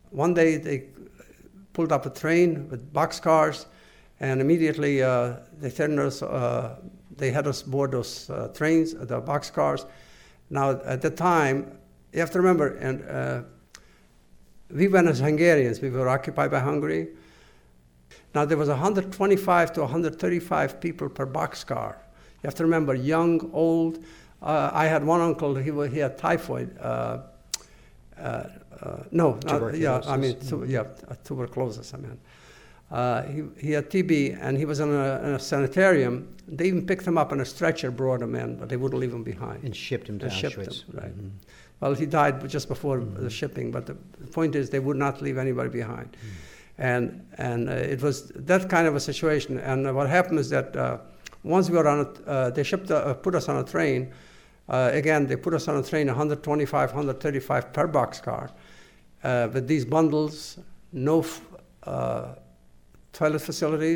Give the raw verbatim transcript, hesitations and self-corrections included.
one day they pulled up a train with boxcars, and immediately uh, they turned us. Uh, they had us board those uh, trains, the boxcars. Now at the time, you have to remember, and uh, we went as Hungarians. We were occupied by Hungary. Now there was one hundred twenty-five to one hundred thirty-five people per boxcar. You have to remember, young, old. Uh, I had one uncle. He was, he had typhoid. Uh, uh, uh, no, not, yeah. I mean, tu- yeah, tuberculosis. I mean, uh, he he had T B, and he was in a, in a sanitarium. They even picked him up on a stretcher, brought him in, but they wouldn't leave him behind. And shipped him to and Auschwitz. Shipped him, right. Mm-hmm. Well, he died just before mm-hmm. the shipping, but the, the point is they would not leave anybody behind. Mm-hmm. And and uh, it was that kind of a situation. And uh, what happened is that uh, once we were on a, uh, they shipped, uh, put us on a train. Uh, again, they put us on a train, one hundred twenty-five, one hundred thirty-five per boxcar, uh, with these bundles, no f- uh, toilet facilities.